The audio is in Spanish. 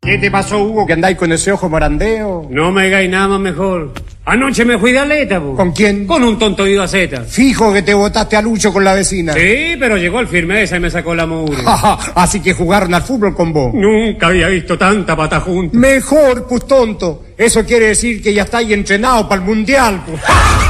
¿Qué te pasó, Hugo, que andáis con ese ojo morandeo? No me hagáis nada más mejor. Anoche me fui de aleta, po. ¿Con quién? Con un tonto ido a zeta. Fijo que te botaste a Lucho con la vecina. Sí, pero llegó el firmeza y me sacó la mugre. Así que jugaron al fútbol con vos. Nunca había visto tanta pata junta. Mejor, pues tonto. Eso quiere decir que ya estáis entrenados para el mundial, pues.